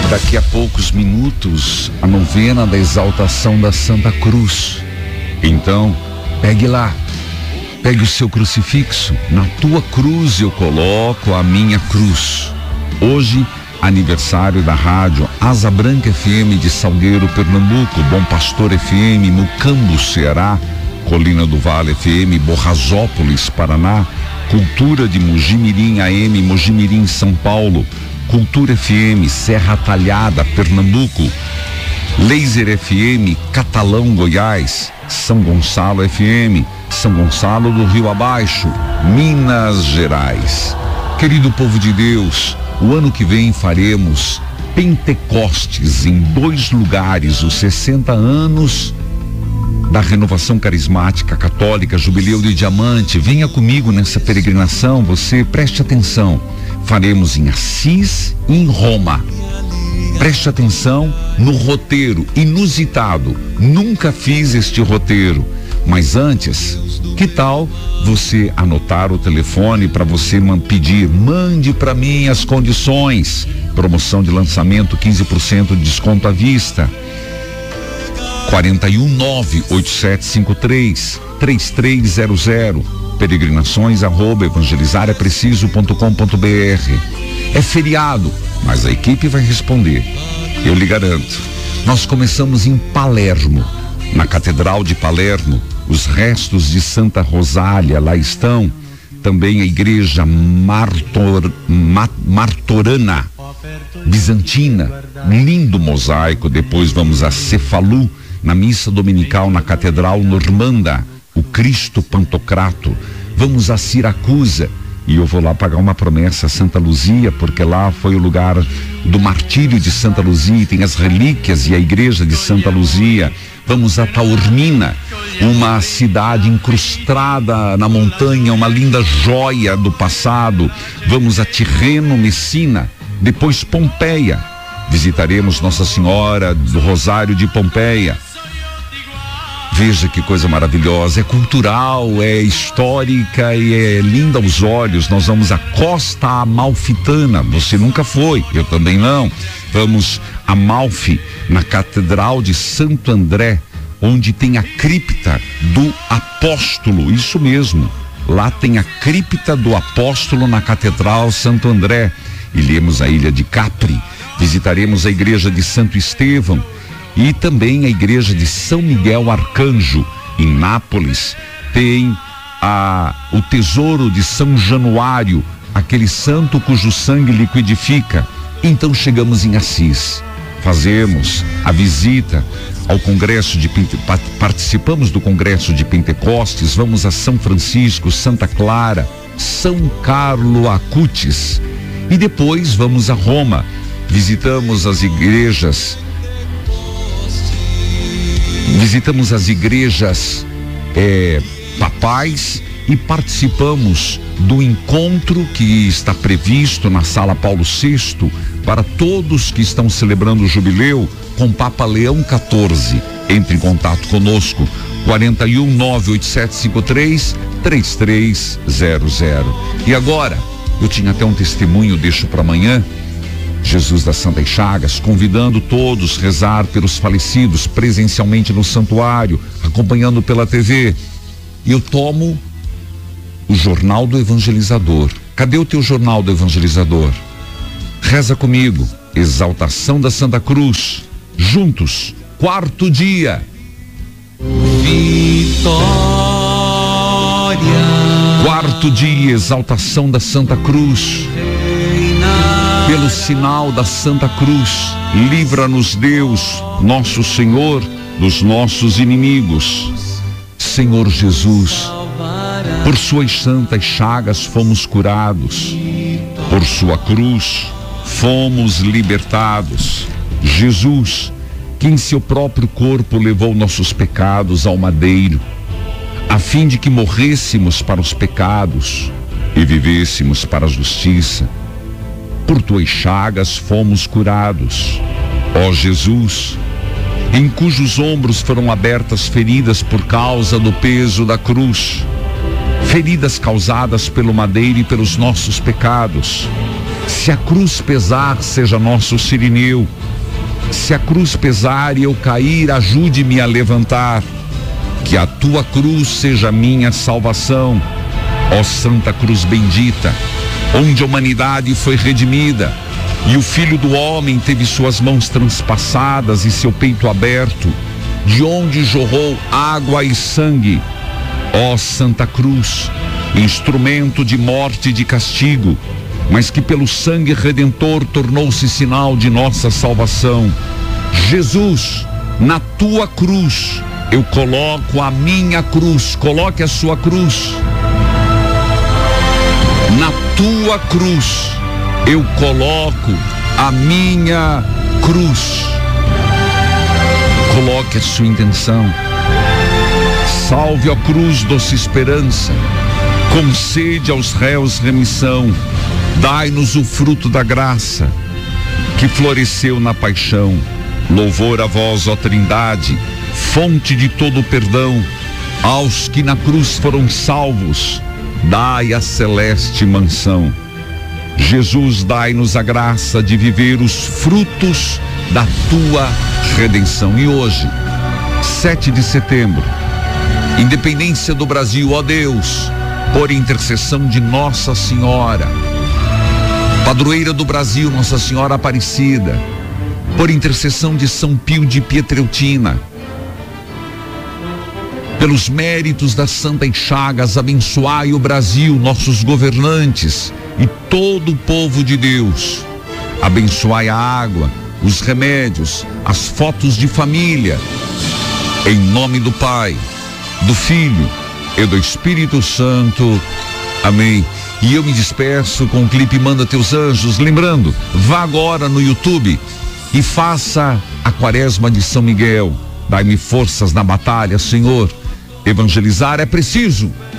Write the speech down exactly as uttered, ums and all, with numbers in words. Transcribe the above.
Daqui a poucos minutos, a novena da exaltação da Santa Cruz. Então, pegue lá, pegue o seu crucifixo. Na tua cruz eu coloco a minha cruz. Hoje, aniversário da rádio Asa Branca F M de Salgueiro, Pernambuco, Bom Pastor F M, Mucambo, Ceará, Colina do Vale F M, Borrazópolis, Paraná, Cultura de Mojimirim A M, Mojimirim, São Paulo, Cultura F M, Serra Talhada, Pernambuco, Laser F M, Catalão, Goiás, São Gonçalo F M, São Gonçalo do Rio Abaixo, Minas Gerais. Querido povo de Deus, o ano que vem faremos Pentecostes em dois lugares, os sessenta anos da Renovação Carismática Católica, Jubileu de Diamante. Venha comigo nessa peregrinação, você preste atenção. Faremos em Assis e em Roma. Preste atenção no roteiro inusitado. Nunca fiz este roteiro, mas antes, que tal você anotar o telefone para você pedir? Mande para mim as condições. Promoção de lançamento, quinze por cento de desconto à vista. quatro um nove, oito sete cinco três, três três zero zero. Peregrinações arroba evangelizar é preciso ponto com ponto br. É feriado, mas a equipe vai responder, eu lhe garanto. Nós começamos em Palermo, na Catedral de Palermo. Os restos de Santa Rosália lá estão. Também a igreja Martor, Ma, Martorana Bizantina, lindo mosaico. Depois vamos a Cefalu, na missa dominical na Catedral Normanda, o Cristo Pantocrato. Vamos a Siracusa, e eu vou lá pagar uma promessa a Santa Luzia, porque lá foi o lugar do martírio de Santa Luzia, e tem as relíquias e a igreja de Santa Luzia. Vamos a Taormina, uma cidade incrustada na montanha, uma linda joia do passado. Vamos a Tirreno, Messina, depois Pompeia. Visitaremos Nossa Senhora do Rosário de Pompeia. Veja que coisa maravilhosa, é cultural, é histórica e é linda aos olhos. Nós vamos à Costa Amalfitana, você nunca foi, eu também não. Vamos a Amalfi, na Catedral de Santo André, onde tem a cripta do apóstolo, isso mesmo. Lá tem a cripta do apóstolo na Catedral Santo André. Iremos à ilha de Capri, visitaremos a igreja de Santo Estevão e também a igreja de São Miguel Arcanjo. Em Nápoles tem a, o tesouro de São Januário, aquele santo cujo sangue liquidifica. Então chegamos em Assis, fazemos a visita ao congresso de Pente... participamos do congresso de Pentecostes. Vamos a São Francisco, Santa Clara, São Carlo Acutis, e depois vamos a Roma. Visitamos as igrejas visitamos as igrejas é, papais e participamos do encontro que está previsto na Sala Paulo sexto para todos que estão celebrando o jubileu com Papa Leão quatorze. Entre em contato conosco, quatro um nove, oito sete cinco três, três três zero zero. E agora, eu tinha até um testemunho, deixo para amanhã. Jesus das Santas Chagas, convidando todos a rezar pelos falecidos presencialmente no santuário, acompanhando pela T V. Eu tomo o Jornal do Evangelizador. Cadê o teu Jornal do Evangelizador? Reza comigo, exaltação da Santa Cruz, juntos, quarto dia. Vitória. Quarto dia, exaltação da Santa Cruz. Pelo sinal da Santa Cruz, livra-nos Deus, nosso Senhor, dos nossos inimigos. Senhor Jesus, por suas santas chagas fomos curados, por sua cruz fomos libertados. Jesus, que em seu próprio corpo levou nossos pecados ao madeiro, a fim de que morrêssemos para os pecados e vivêssemos para a justiça. Por tuas chagas fomos curados, ó Jesus, em cujos ombros foram abertas feridas por causa do peso da cruz, feridas causadas pelo madeiro e pelos nossos pecados. Se a cruz pesar, seja nosso sirineu. Se a cruz pesar e eu cair, ajude-me a levantar. Que a tua cruz seja minha salvação. Ó Santa Cruz bendita, onde a humanidade foi redimida e o Filho do Homem teve suas mãos transpassadas e seu peito aberto, de onde jorrou água e sangue. Ó Santa Cruz, instrumento de morte e de castigo, mas que pelo sangue redentor tornou-se sinal de nossa salvação. Jesus, na tua cruz, eu coloco a minha cruz. Coloque a sua cruz. Na tua cruz, eu coloco a minha cruz. Coloque a sua intenção. Salve, ó cruz, doce esperança. Concede aos réus remissão. Dai-nos o fruto da graça que floresceu na paixão. Louvor a vós, ó Trindade, fonte de todo o perdão. Aos que na cruz foram salvos, dai a celeste mansão. Jesus, dai-nos a graça de viver os frutos da tua redenção. E hoje, sete de setembro, independência do Brasil, ó Deus, por intercessão de Nossa Senhora, padroeira do Brasil, Nossa Senhora Aparecida, por intercessão de São Pio de Pietreutina, pelos méritos das Santas Chagas, abençoai o Brasil, nossos governantes e todo o povo de Deus. Abençoai a água, os remédios, as fotos de família. Em nome do Pai, do Filho e do Espírito Santo. Amém. E eu me despeço com o clipe Manda Teus Anjos. Lembrando, vá agora no YouTube e faça a Quaresma de São Miguel. Dai-me forças na batalha, Senhor. Evangelizar é preciso.